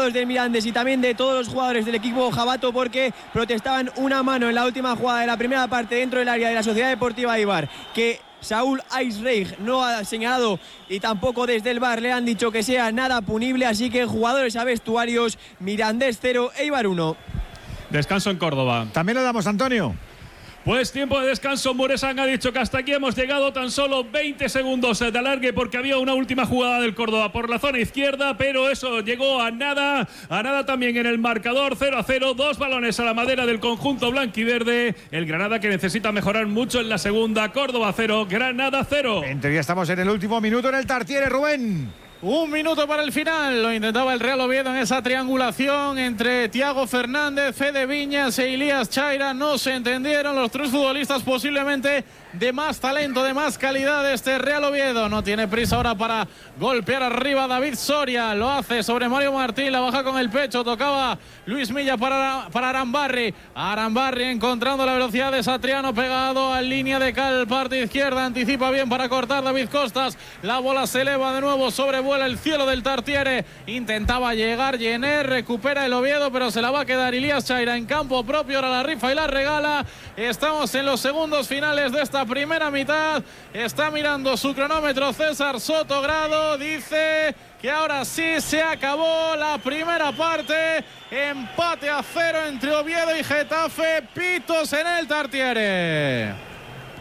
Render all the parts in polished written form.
aficionados del Mirandés y también de todos los jugadores del equipo jabato, porque protestaban una mano en la última jugada de la primera parte dentro del área de la Sociedad Deportiva Eibar, que Saúl Aizreich no ha señalado, y tampoco desde el VAR le han dicho que sea nada punible. Así que jugadores a vestuarios, Mirandés 0, Eibar 1. Descanso en Córdoba. También le damos, Antonio. Pues tiempo de descanso. Muresan ha dicho que hasta aquí hemos llegado, tan solo 20 segundos de alargue porque había una última jugada del Córdoba por la zona izquierda, pero eso llegó a nada también en el marcador. 0-0, 2 balones a la madera del conjunto blanquiverde. El Granada, que necesita mejorar mucho en la segunda. Córdoba 0, Granada 0. En teoría estamos en el último minuto en el Tartiere, Rubén. 1 minuto para el final. Lo intentaba el Real Oviedo en esa triangulación entre Thiago Fernández, Fede Viñas e Ilías Chaira. No se entendieron los tres futbolistas posiblemente de más talento, de más calidad de este Real Oviedo. No tiene prisa ahora para golpear arriba David Soria. Lo hace sobre Mario Martín, la baja con el pecho. Tocaba Luis Milla para Arambarri. Arambarri encontrando la velocidad de Satriano, pegado a línea de cal, parte izquierda. Anticipa bien para cortar David Costas. La bola se eleva de nuevo, sobrevuela el cielo del Tartiere. Intentaba llegar Jenner, recupera el Oviedo, pero se la va a quedar Ilías Chaira en campo propio. Ahora la rifa y la regala. Estamos en los segundos finales de esta primera mitad. Está mirando su cronómetro César Sotogrado. Dice que ahora sí se acabó la primera parte. Empate a 0 entre Oviedo y Getafe. Pitos en el Tartiere.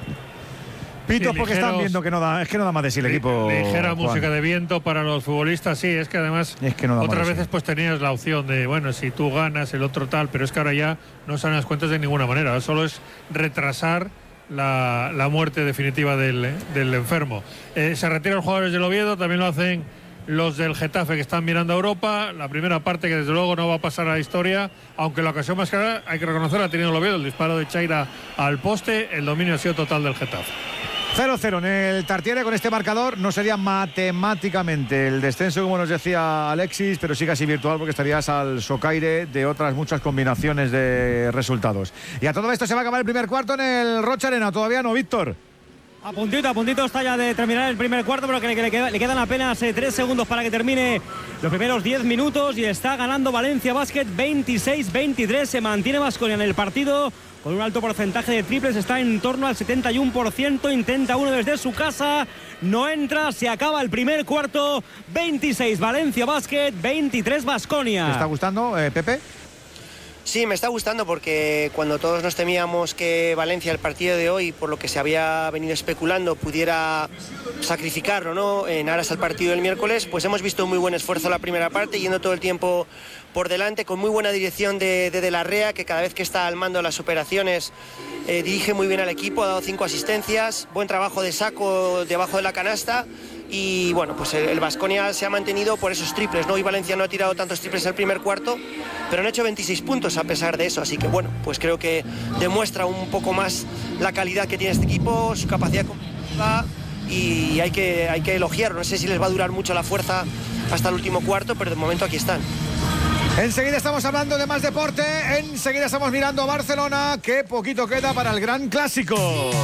Pitos, porque están viendo que no da, es que no da más de sí el equipo. Ligera música de viento para los futbolistas, sí, es que además es que no da otras más veces sí. Pues tenías la opción de, bueno, si tú ganas, el otro tal, pero es que ahora ya no salen las cuentas de ninguna manera, solo es retrasar la muerte definitiva del enfermo. Se retiran los jugadores del Oviedo, también lo hacen los del Getafe, que están mirando a Europa. La primera parte, que desde luego no va a pasar a la historia, aunque la ocasión más clara, hay que reconocer, ha tenido el Oviedo, el disparo de Chaira al poste. El dominio ha sido total del Getafe. 0-0 en el Tartiere. Con este marcador no sería matemáticamente el descenso, como nos decía Alexis, pero sí casi virtual, porque estarías al socaire de otras muchas combinaciones de resultados. Y a todo esto se va a acabar el primer cuarto en el Rocha Arena. Todavía no, Víctor. A puntito está ya de terminar el primer cuarto, pero que le quedan apenas 3 segundos para que termine los primeros 10 minutos y está ganando Valencia Basket 26-23. Se mantiene Baskonia en el partido con un alto porcentaje de triples, está en torno al 71%, intenta uno desde su casa, no entra, se acaba el primer cuarto. 26 Valencia Basket, 23 Baskonia. ¿Te está gustando, Pepe? Sí, me está gustando, porque cuando todos nos temíamos que Valencia, el partido de hoy, por lo que se había venido especulando, pudiera sacrificarlo, ¿no?, en aras al partido del miércoles, pues hemos visto un muy buen esfuerzo en la primera parte, yendo todo el tiempo por delante, con muy buena dirección de la Rea, que cada vez que está al mando de las operaciones dirige muy bien al equipo, ha dado 5 asistencias, buen trabajo de saco debajo de la canasta. Y bueno, pues el Baskonia se ha mantenido por esos triples, ¿no? Y Valencia no ha tirado tantos triples en el primer cuarto, pero han hecho 26 puntos a pesar de eso. Así que bueno, pues creo que demuestra un poco más la calidad que tiene este equipo, su capacidad competitiva, y hay que elogiarlo. No sé si les va a durar mucho la fuerza hasta el último cuarto, pero de momento aquí están. Enseguida estamos hablando de más deporte, enseguida estamos mirando a Barcelona, que poquito queda para el gran clásico.